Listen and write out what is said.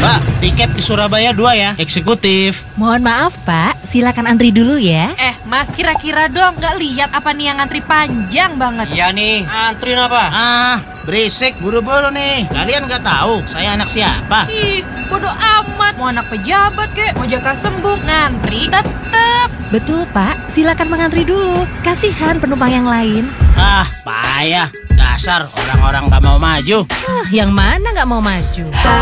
Mbak, tiket di Surabaya 2 ya, eksekutif. Mohon maaf Pak, silakan antri dulu ya. Mas, kira-kira dong nggak lihat apa nih yang ngantri panjang banget? Iya nih, anterin apa? Berisik, buru-buru nih. Kalian nggak tahu saya anak siapa? Ih, bodoh amat. Mau anak pejabat kek, mau jaka sembuh, ngantri tetep. Betul Pak, silakan mengantri dulu. Kasihan penumpang yang lain. Payah. Dasar orang-orang nggak mau maju. Yang mana nggak mau maju?